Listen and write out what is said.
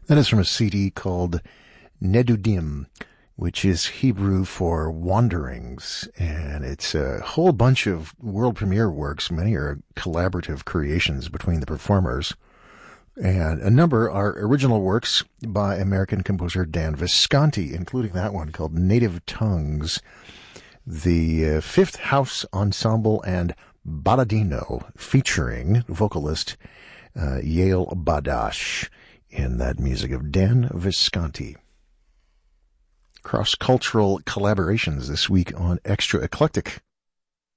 That is from a CD called Nedudim, which is Hebrew for wanderings. And it's a whole bunch of world premiere works. Many are collaborative creations between the performers. And a number are original works by American composer Dan Visconti, including that one called Native Tongues. The Fifth House Ensemble and Baladino, featuring vocalist Yael Badash in that music of Dan Visconti. Cross-cultural collaborations this week on Extra Eclectic.